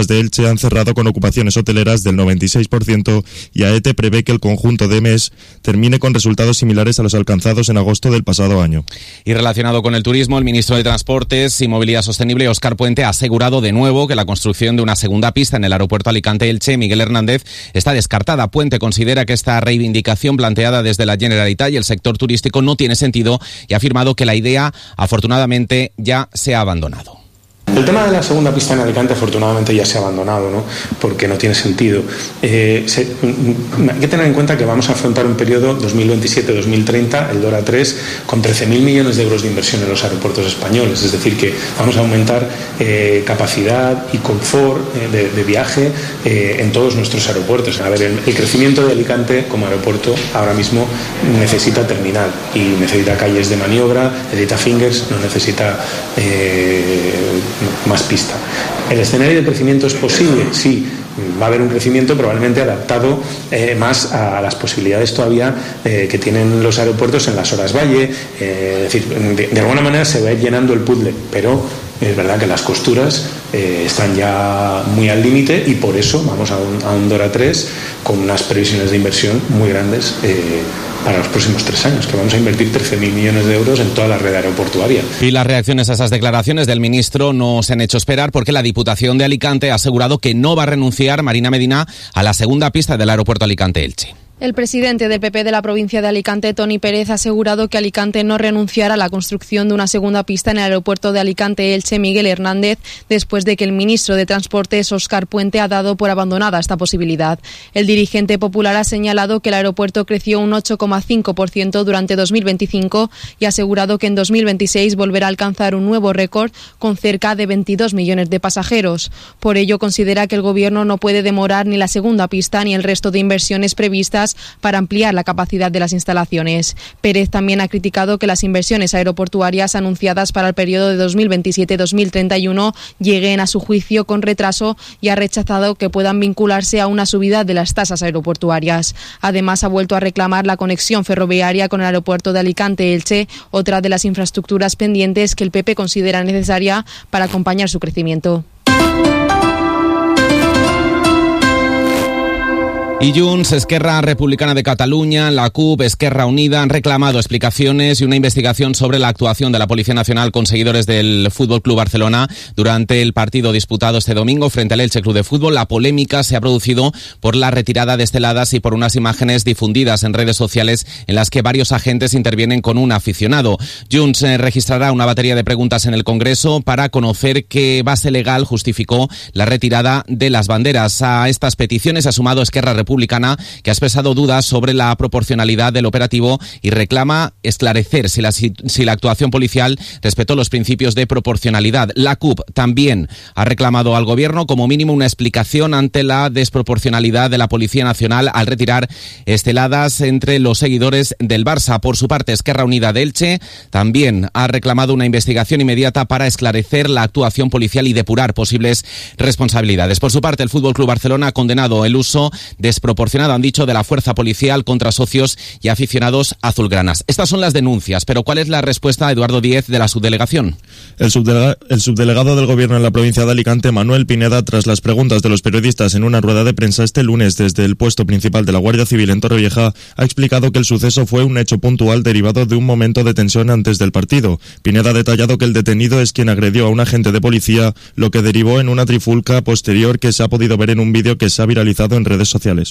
Islas de Elche han cerrado con ocupaciones hoteleras del 96% y AETE prevé que el conjunto de MES termine con resultados similares a los alcanzados en agosto del pasado año. Y relacionado con el turismo, el ministro de Transportes y Movilidad Sostenible, Óscar Puente, ha asegurado de nuevo que la construcción de una segunda pista en el aeropuerto Alicante-Elche, Miguel Hernández, está descartada. Puente considera que esta reivindicación planteada desde la Generalitat y el sector turístico no tiene sentido y ha afirmado que la idea, afortunadamente, ya se ha abandonado. El tema de la segunda pista en Alicante afortunadamente ya se ha abandonado, ¿no? Porque no tiene sentido. Hay que tener en cuenta que vamos a afrontar un periodo 2027-2030, el DORA 3, con 13.000 millones de euros de inversión en los aeropuertos españoles. Es decir, que vamos a aumentar capacidad y confort de viaje en todos nuestros aeropuertos. A ver, el crecimiento de Alicante como aeropuerto ahora mismo necesita terminal y necesita calles de maniobra, necesita fingers, no necesita más pista. ¿El escenario de crecimiento es posible? Sí, va a haber un crecimiento probablemente adaptado más a las posibilidades todavía que tienen los aeropuertos en las horas valle, es decir, de alguna manera se va a ir llenando el puzzle, pero es verdad que las costuras están ya muy al límite y por eso vamos a un DORA 3 con unas previsiones de inversión muy grandes para los próximos 3 años, que vamos a invertir 13.000 millones de euros en toda la red aeroportuaria. Y las reacciones a esas declaraciones del ministro no se han hecho esperar porque la Diputación de Alicante ha asegurado que no va a renunciar, Marina Medina, a la segunda pista del aeropuerto Alicante-Elche. El presidente del PP de la provincia de Alicante, Toni Pérez, ha asegurado que Alicante no renunciará a la construcción de una segunda pista en el aeropuerto de Alicante-Elche, Miguel Hernández, después de que el ministro de Transportes, Óscar Puente, ha dado por abandonada esta posibilidad. El dirigente popular ha señalado que el aeropuerto creció un 8,5% durante 2025 y ha asegurado que en 2026 volverá a alcanzar un nuevo récord con cerca de 22 millones de pasajeros. Por ello, considera que el Gobierno no puede demorar ni la segunda pista ni el resto de inversiones previstas para ampliar la capacidad de las instalaciones. Pérez también ha criticado que las inversiones aeroportuarias anunciadas para el periodo de 2027-2031 lleguen a su juicio con retraso y ha rechazado que puedan vincularse a una subida de las tasas aeroportuarias. Además, ha vuelto a reclamar la conexión ferroviaria con el aeropuerto de Alicante-Elche, otra de las infraestructuras pendientes que el PP considera necesaria para acompañar su crecimiento. Y Junts, Esquerra Republicana de Cataluña, la CUP, Esquerra Unida han reclamado explicaciones y una investigación sobre la actuación de la Policía Nacional con seguidores del Fútbol Club Barcelona durante el partido disputado este domingo frente al Elche Club de Fútbol. La polémica se ha producido por la retirada de esteladas y por unas imágenes difundidas en redes sociales en las que varios agentes intervienen con un aficionado. Junts registrará una batería de preguntas en el Congreso para conocer qué base legal justificó la retirada de las banderas. A estas peticiones ha sumado Esquerra Republicana, que ha expresado dudas sobre la proporcionalidad del operativo y reclama esclarecer si la actuación policial respetó los principios de proporcionalidad. La CUP también ha reclamado al Gobierno como mínimo una explicación ante la desproporcionalidad de la Policía Nacional al retirar esteladas entre los seguidores del Barça. Por su parte, Esquerra Unida de Elche también ha reclamado una investigación inmediata para esclarecer la actuación policial y depurar posibles responsabilidades. Por su parte, el Fútbol Club Barcelona ha condenado el uso desproporcionado, han dicho, de la fuerza policial contra socios y aficionados azulgranas. Estas son las denuncias, pero ¿cuál es la respuesta, Eduardo Díez, de la subdelegación? El subdelegado del Gobierno en la provincia de Alicante, Manuel Pineda, tras las preguntas de los periodistas en una rueda de prensa este lunes desde el puesto principal de la Guardia Civil en Torrevieja, ha explicado que el suceso fue un hecho puntual derivado de un momento de tensión antes del partido. Pineda ha detallado que el detenido es quien agredió a un agente de policía, lo que derivó en una trifulca posterior que se ha podido ver en un vídeo que se ha viralizado en redes sociales.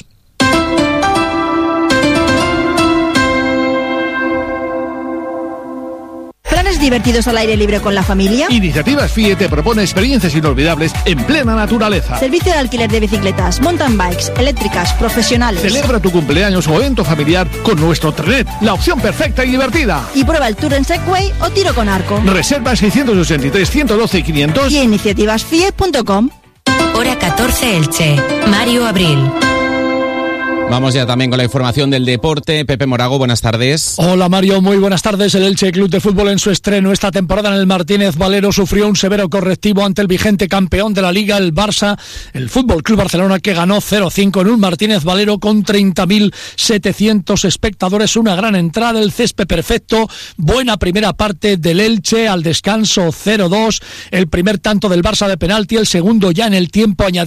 ¿Planes divertidos al aire libre con la familia? Iniciativas FIE te propone experiencias inolvidables en plena naturaleza. Servicio de alquiler de bicicletas, mountain bikes, eléctricas, profesionales. Celebra tu cumpleaños o evento familiar con nuestro Trenet, la opción perfecta y divertida. Y prueba el tour en Segway o tiro con arco. Reserva 683 112 500 y iniciativasfie.com. Hora 14 Elche. Mario Abril. Vamos ya también con la información del deporte. Pepe Morago, buenas tardes. Hola Mario, muy buenas tardes. El Elche Club de Fútbol en su estreno esta temporada en el Martínez Valero sufrió un severo correctivo ante el vigente campeón de la Liga, el Barça, el Fútbol Club Barcelona, que ganó 0-5 en un Martínez Valero con 30.700 espectadores. Una gran entrada, el césped perfecto, buena primera parte del Elche, al descanso 0-2, el primer tanto del Barça de penalti, el segundo ya en el tiempo añadido